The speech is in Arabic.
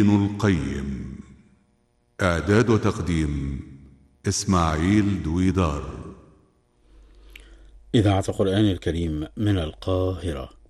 ابن القيم. إعداد وتقديم إسماعيل دويدار. إذاعة القرآن الكريم من القاهرة.